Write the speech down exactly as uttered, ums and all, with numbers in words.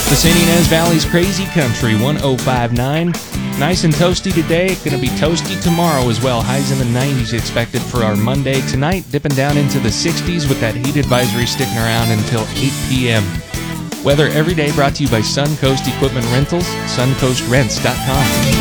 The Saint Ynez Valley's Crazy Country, one oh five point nine. Nice and toasty today. Going to be toasty tomorrow as well. Highs in the nineties expected for our Monday. Tonight, dipping down into the sixties with that heat advisory sticking around until eight p.m. Weather every day brought to you by Suncoast Equipment Rentals, suncoast rents dot com.